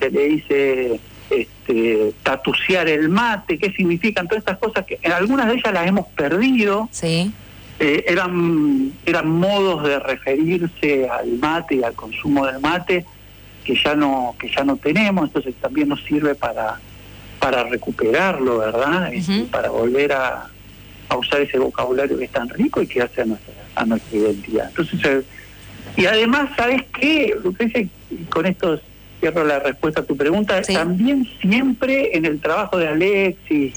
se le dice tatucear el mate, qué significan todas estas cosas que en algunas de ellas las hemos perdido. Sí. Eran modos de referirse al mate y al consumo del mate que ya no tenemos, entonces también nos sirve para recuperarlo, ¿verdad? Uh-huh. Para volver a usar ese vocabulario que es tan rico y que hace a nuestra identidad. Entonces, y además, ¿sabes qué? Lucrecia, con esto cierro la respuesta a tu pregunta, sí. También siempre en el trabajo de Alexis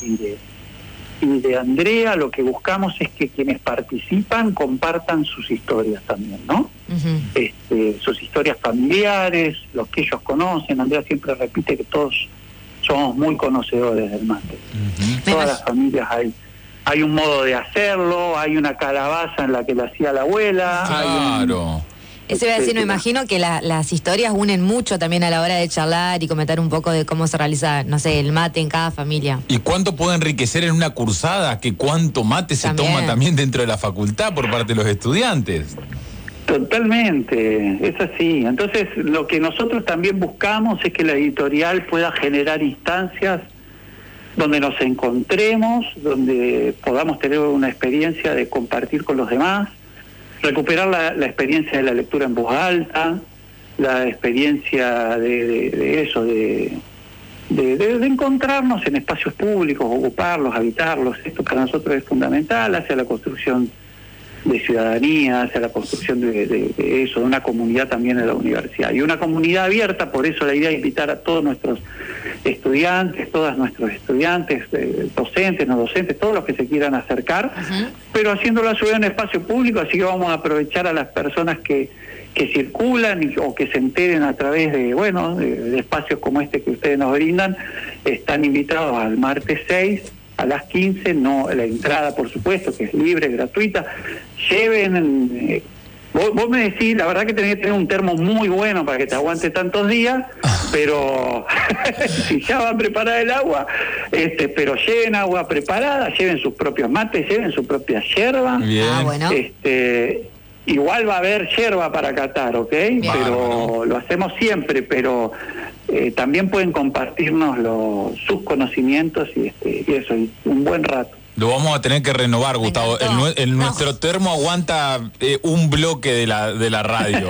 y de Andrea, lo que buscamos es que quienes participan compartan sus historias también, ¿no? Uh-huh. Sus historias familiares, los que ellos conocen. Andrea siempre repite que todos somos muy conocedores del mate. Uh-huh. Todas las familias hay un modo de hacerlo, hay una calabaza en la que lo hacía la abuela. Claro. Eso iba a decir, me imagino que las historias unen mucho también a la hora de charlar y comentar un poco de cómo se realiza, no sé, el mate en cada familia. ¿Y cuánto puede enriquecer en una cursada? Que cuánto mate se toma también dentro de la facultad por parte de los estudiantes. Totalmente, es así. Entonces, lo que nosotros también buscamos es que la editorial pueda generar instancias donde nos encontremos, donde podamos tener una experiencia de compartir con los demás, recuperar la experiencia de la lectura en voz alta, la experiencia de encontrarnos en espacios públicos, ocuparlos, habitarlos. Esto para nosotros es fundamental hacia la construcción de ciudadanía, hacia la construcción de eso, de una comunidad también en la universidad. Y una comunidad abierta, por eso la idea es invitar a todos nuestros estudiantes, todos nuestros estudiantes, docentes, no docentes, todos los que se quieran acercar, uh-huh. Pero haciéndolo a su vez en espacio público, así que vamos a aprovechar a las personas que circulan o que se enteren a través de espacios como este que ustedes nos brindan. Están invitados al martes 6 a las 15, no la entrada, por supuesto, que es libre, gratuita. Lleven, vos me decís, la verdad que tenés que tener un termo muy bueno para que te aguante tantos días, pero si ya van a preparar el agua, pero lleven agua preparada, lleven sus propios mates, lleven su propia yerba. Bueno. Igual va a haber yerba para catar, ¿ok? Bien. Pero lo hacemos siempre, pero también pueden compartirnos sus conocimientos y eso, y un buen rato. Lo vamos a tener que renovar, Gustavo. Nuestro termo aguanta un bloque de la radio.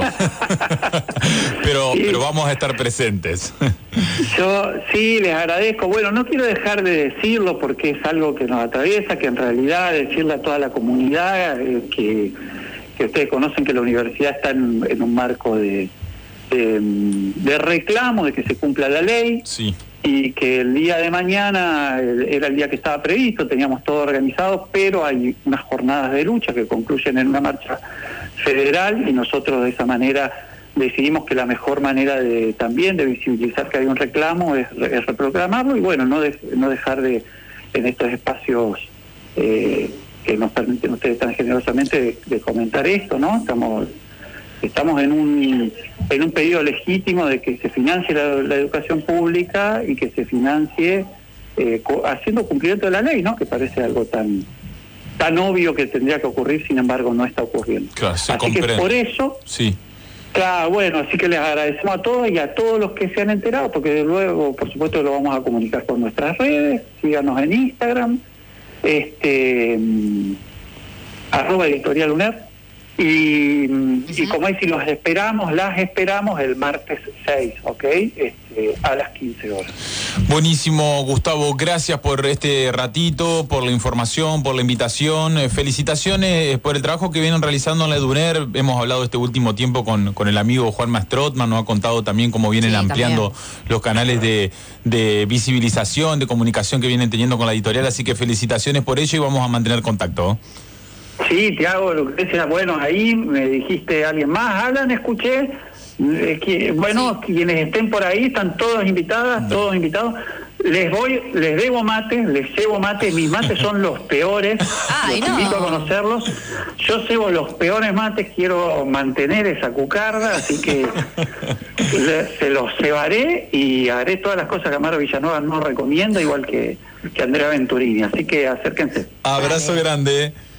pero vamos a estar presentes. Yo sí les agradezco. Bueno, no quiero dejar de decirlo porque es algo que nos atraviesa, que en realidad decirle a toda la comunidad que ustedes conocen que la universidad está en un marco de reclamo, de que se cumpla la ley. Sí. Y que el día de mañana era el día que estaba previsto, teníamos todo organizado, pero hay unas jornadas de lucha que concluyen en una marcha federal y nosotros de esa manera decidimos que la mejor manera también de visibilizar que hay un reclamo es reproclamarlo y no dejar en estos espacios que nos permiten ustedes tan generosamente de comentar esto, ¿no? Estamos en un pedido legítimo de que se financie la educación pública y que se financie haciendo cumplimiento de la ley, ¿no? Que parece algo tan obvio que tendría que ocurrir, sin embargo no está ocurriendo. Claro, así comprende. Que por eso, sí. Claro, bueno, así que les agradecemos a todos y a todos los que se han enterado, porque de luego, por supuesto, lo vamos a comunicar por nuestras redes. Síganos en Instagram, @editorialuner. Y como es, si las esperamos el martes 6, ¿ok? A las 15 horas. Buenísimo, Gustavo, gracias por este ratito, por la información, por la invitación. Felicitaciones por el trabajo que vienen realizando en la EDUNER. Hemos hablado este último tiempo con el amigo Juan Mastrotman, nos ha contado también cómo vienen ampliando los canales de visibilización, de comunicación que vienen teniendo con la editorial, así que felicitaciones por ello y vamos a mantener contacto. Sí, Tiago, Lucrecia, bueno, ahí me dijiste alguien más, Alan, escuché, quienes estén por ahí están todos invitadas, todos invitados. Les debo mate, les cebo mate, mis mates son los peores, invito a conocerlos. Yo cebo los peores mates, quiero mantener esa cucarda, así que se los cebaré y haré todas las cosas que Amaro Villanueva no recomienda, igual que Andrea Venturini, así que acérquense. Abrazo grande.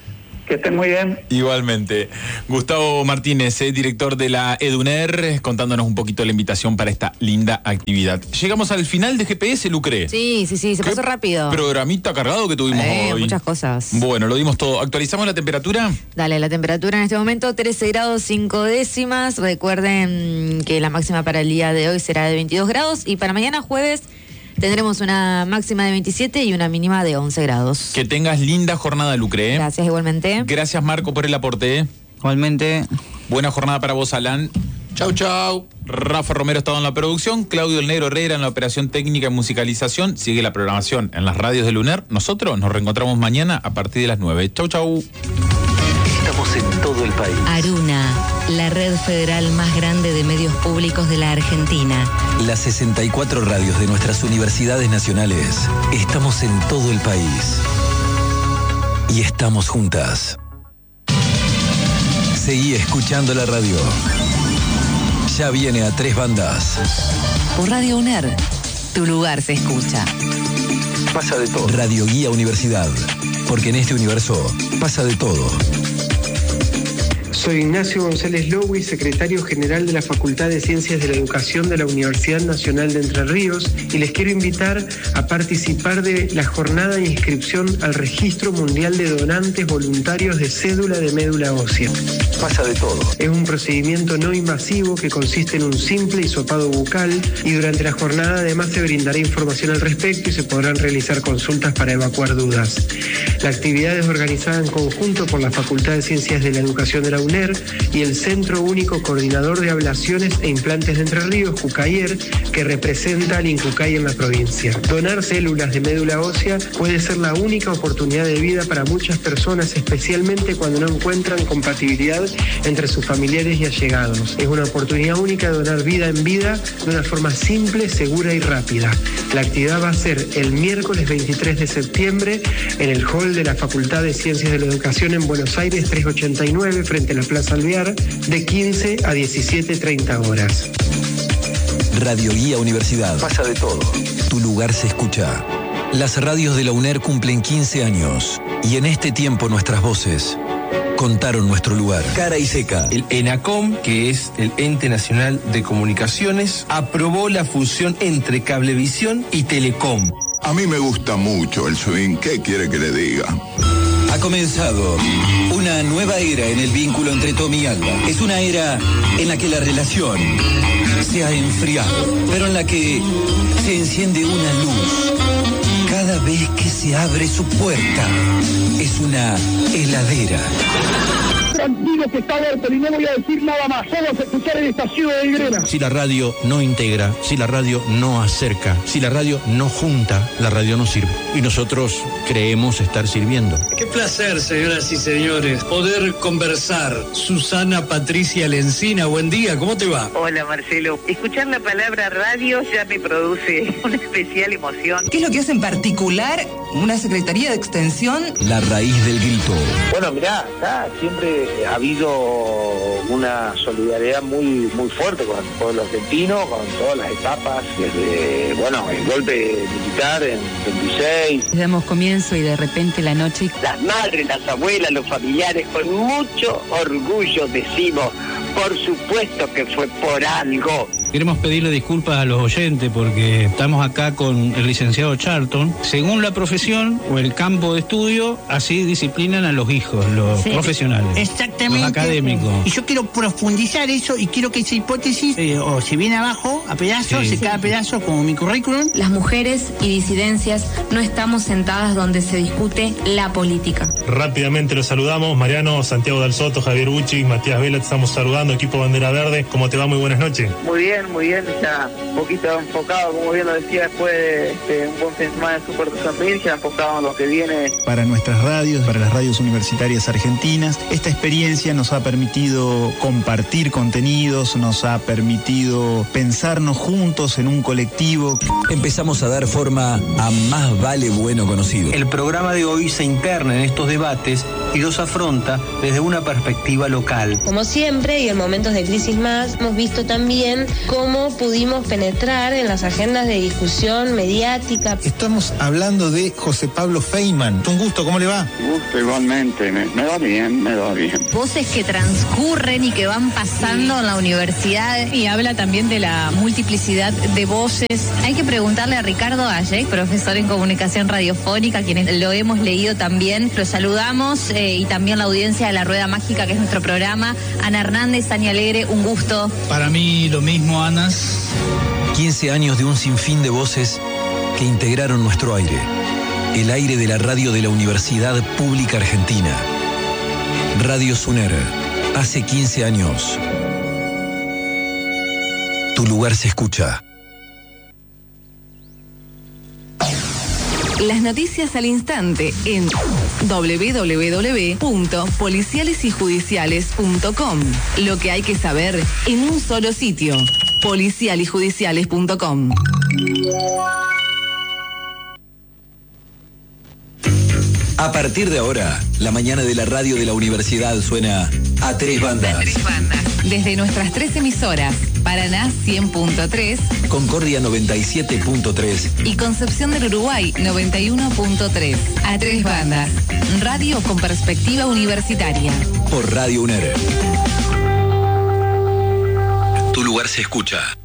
Que estén muy bien. Igualmente. Gustavo Martínez, director de la EDUNER, contándonos un poquito la invitación para esta linda actividad. Llegamos al final de GPS, Lucre. Sí, se pasó rápido. Programita cargado que tuvimos hoy. Muchas cosas. Bueno, lo dimos todo. ¿Actualizamos la temperatura? Dale, la temperatura en este momento 13 grados 5 décimas. Recuerden que la máxima para el día de hoy será de 22 grados y para mañana jueves tendremos una máxima de 27 y una mínima de 11 grados. Que tengas linda jornada, Lucre. Gracias, igualmente. Gracias, Marco, por el aporte. Igualmente. Buena jornada para vos, Alan. Chau, chau. Rafa Romero estaba en la producción, Claudio El Negro Herrera en la operación técnica y musicalización. Sigue la programación en las radios de Luner. Nosotros nos reencontramos mañana a partir de las 9. Chau, chau. Estamos en todo el país. Aruna, la red federal más grande de medios públicos de la Argentina. Las 64 radios de nuestras universidades nacionales. Estamos en todo el país. Y estamos juntas. Seguí escuchando la radio. Ya viene a 3 bandas. Por Radio UNER, tu lugar se escucha. Pasa de todo. Radio Guía Universidad. Porque en este universo pasa de todo. Soy Ignacio González Lowy, secretario general de la Facultad de Ciencias de la Educación de la Universidad Nacional de Entre Ríos, y les quiero invitar a participar de la jornada de inscripción al Registro Mundial de Donantes Voluntarios de Cédula de Médula Ósea. Pasa de todo. Es un procedimiento no invasivo que consiste en un simple hisopado bucal, y durante la jornada además se brindará información al respecto y se podrán realizar consultas para evacuar dudas. La actividad es organizada en conjunto por la Facultad de Ciencias de la Educación de la UNER y el Centro Único Coordinador de Ablaciones e Implantes de Entre Ríos, Jucayer, que representa al INCUCAI en la provincia. Donar células de médula ósea puede ser la única oportunidad de vida para muchas personas, especialmente cuando no encuentran compatibilidad entre sus familiares y allegados. Es una oportunidad única de donar vida en vida de una forma simple, segura y rápida. La actividad va a ser el miércoles 23 de septiembre en el hall de la Facultad de Ciencias de la Educación en Buenos Aires 389, frente a la Plaza Alvear, de 15 a 17:30 horas. Radio Guía Universidad. Pasa de todo. Tu lugar se escucha. Las radios de la UNER cumplen 15 años y en este tiempo nuestras voces contaron nuestro lugar. Cara y seca. El ENACOM, que es el Ente Nacional de Comunicaciones, aprobó la fusión entre Cablevisión y Telecom. A mí me gusta mucho el swing. ¿Qué quiere que le diga? Ha comenzado una nueva era en el vínculo entre Tommy y Alba. Es una era en la que la relación se ha enfriado, pero en la que se enciende una luz cada vez que se abre su puerta. Es una heladera. Tranquilo que está abierto y no voy a decir nada más. Vamos a escuchar el estación de Grena. Si la radio no integra, si la radio no acerca, si la radio no junta, la radio no sirve. Y nosotros creemos estar sirviendo. Qué placer, señoras y señores, poder conversar. Susana Patricia Lencina, buen día, ¿cómo te va? Hola, Marcelo. Escuchar la palabra radio ya me produce una especial emoción. ¿Qué es lo que hace en particular una Secretaría de Extensión? La raíz del grito. Bueno, mirá, acá siempre ha habido una solidaridad muy fuerte con el pueblo argentino, con todas las etapas, desde, el golpe militar en 26. Damos comienzo y de repente la noche... Las madres, las abuelas, los familiares, con mucho orgullo decimos, por supuesto que fue por algo. Queremos pedirle disculpas a los oyentes porque estamos acá con el licenciado Charlton. Según la profesión o el campo de estudio, así disciplinan a los hijos, los profesionales. Exactamente. Los académicos. Y yo quiero profundizar eso y quiero que esa hipótesis o se viene abajo a pedazos, se cae a pedazos como mi currículum. Las mujeres y disidencias no estamos sentadas donde se discute la política. Rápidamente los saludamos. Mariano, Santiago Dal Soto, Javier Bucci, Matías Vela, te estamos saludando. Equipo Bandera Verde, ¿cómo te va? Muy buenas noches. Muy bien, ya un poquito enfocado, como bien lo decía, después de un buen fin de semana de Super de San Miguel, ya enfocado en lo que viene. Para nuestras radios, para las radios universitarias argentinas, esta experiencia nos ha permitido compartir contenidos, nos ha permitido pensarnos juntos en un colectivo. Empezamos a dar forma a Más Vale Bueno Conocido. El programa de hoy se interna en estos debates y los afronta desde una perspectiva local. Como siempre, y en momentos de crisis más, hemos visto también cómo pudimos penetrar en las agendas de discusión mediática. Estamos hablando de José Pablo Feynman. Un gusto, ¿cómo le va? Gusto igualmente, me va bien, me va bien. Voces que transcurren y que van pasando en la universidad. Y habla también de la multiplicidad de voces. Hay que preguntarle a Ricardo Ayek, profesor en comunicación radiofónica, quienes lo hemos leído también. Lo saludamos y también la audiencia de La Rueda Mágica, que es nuestro programa. Ana Hernández, Ani Alegre, un gusto. Para mí lo mismo, Anas. 15 años de un sinfín de voces que integraron nuestro aire. El aire de la radio de la Universidad Pública Argentina. Radio Suner. Hace 15 años. Tu lugar se escucha. Las noticias al instante en www.policialesyjudiciales.com. Lo que hay que saber en un solo sitio. policialyjudiciales.com. A partir de ahora, la mañana de la radio de la universidad suena a tres bandas. Desde nuestras 3 emisoras, Paraná 100.3, Concordia 97.3 y Concepción del Uruguay 91.3. A 3 bandas. Radio con perspectiva universitaria. Por Radio UNER. Tu lugar se escucha.